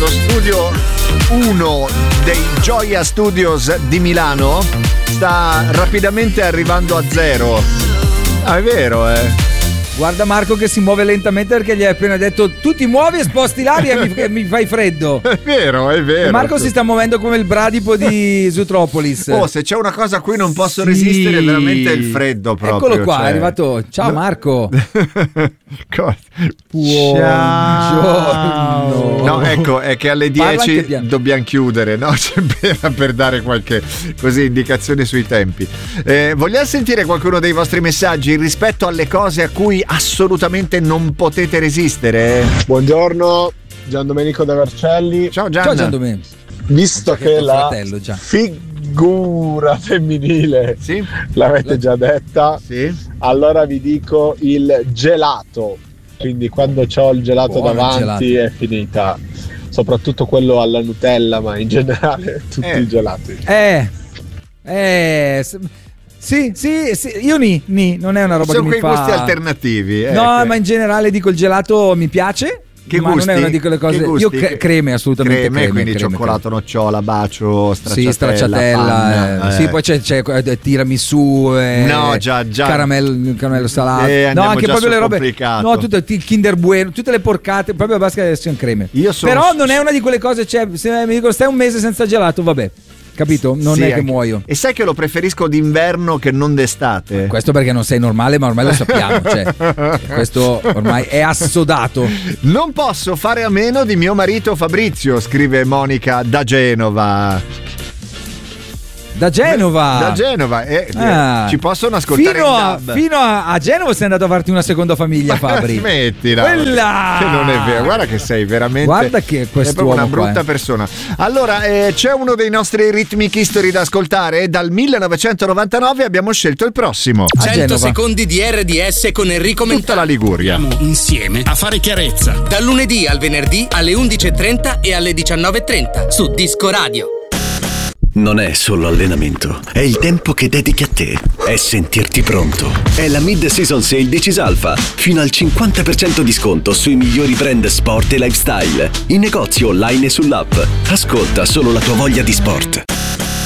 lo studio 1 dei Gioia Studios di Milano sta rapidamente arrivando a zero. Ah, è vero, Guarda Marco che si muove lentamente perché gli hai appena detto tu ti muovi e sposti l'aria e mi fai freddo. È vero. E Marco si sta muovendo come il bradipo di Zootropolis. Oh, se c'è una cosa a cui non posso resistere è veramente il freddo proprio. Eccolo qua, è arrivato. Ciao Marco. Buongiorno. No, ecco, è che alle 10 dobbiamo chiudere, no? Per dare qualche così indicazione sui tempi. Vogliamo sentire qualcuno dei vostri messaggi rispetto alle cose a cui assolutamente non potete resistere? Buongiorno, Gian Domenico da Vercelli. Ciao Gian. Ciao Gian Domenico. Visto che la figura femminile l'avete già detta, allora vi dico il gelato. Quindi quando c'ho il gelato davanti è finita. Soprattutto quello alla Nutella, ma in generale tutti i gelati. Sì, io non è una roba sono che mi fa. Sono quei gusti alternativi. No, ma in generale dico il gelato mi piace. Che ma gusti? Non è una di quelle cose. Io creme, assolutamente creme, quindi cioccolato, nocciola, bacio, stracciatella. Sì, stracciatella. Sì, poi c'è tiramisù, no, già caramello salato. No, anche proprio le robe. Complicato. No, tutto il Kinder Bueno, tutte le porcate, proprio basta che siano creme. Però non è una di quelle cose, cioè, se mi dicono stai un mese senza gelato, vabbè. Capito? Non è che muoio. E sai che lo preferisco d'inverno che non d'estate? Questo perché non sei normale, ma ormai lo sappiamo. Cioè, questo ormai è assodato. Non posso fare a meno di mio marito Fabrizio, scrive Monica da Genova. Da Genova, ci possono ascoltare fino a Genova sei andato a farti una seconda famiglia, Fabri. Smettila. Quella che non è vero, guarda che sei veramente. Guarda che quest'uomo è proprio una brutta persona. Allora, c'è uno dei nostri Rhythmic History da ascoltare. Dal 1999 abbiamo scelto il prossimo. 100 secondi di RDS con Enrico Mentana. Tutta la Liguria. Insieme a fare chiarezza. Dal lunedì al venerdì alle 11:30 e alle 19:30 su Disco Radio. Non è solo allenamento, è il tempo che dedichi a te, è sentirti pronto. È la mid-season sale di Cisalfa, fino al 50% di sconto sui migliori brand sport e lifestyle, in negozio online e sull'app. Ascolta solo la tua voglia di sport.